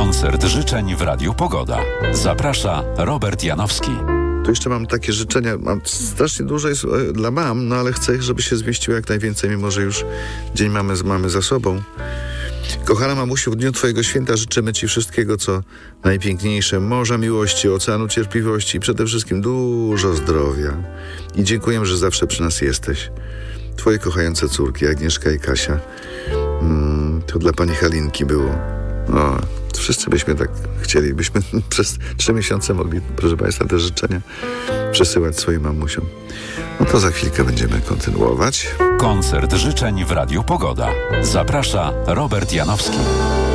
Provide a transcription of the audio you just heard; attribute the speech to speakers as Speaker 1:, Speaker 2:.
Speaker 1: Koncert życzeń w Radiu Pogoda. Zaprasza Robert Janowski.
Speaker 2: Tu jeszcze mam takie życzenia, strasznie dużo jest dla mam, no ale chcę, żeby się zmieściło jak najwięcej, mimo że już dzień mamy za sobą. Kochana mamusiu, w dniu Twojego święta życzymy Ci wszystkiego, co najpiękniejsze. Morza miłości, oceanu cierpliwości i przede wszystkim dużo zdrowia. I dziękujemy, że zawsze przy nas jesteś. Twoje kochające córki, Agnieszka i Kasia. To dla pani Halinki było. O, wszyscy byśmy tak chcieli, byśmy przez 3 miesiące mogli, proszę Państwa, te życzenia przesyłać swoim mamusiom. No to za chwilkę będziemy kontynuować.
Speaker 1: Koncert życzeń w Radiu Pogoda. Zaprasza Robert Janowski.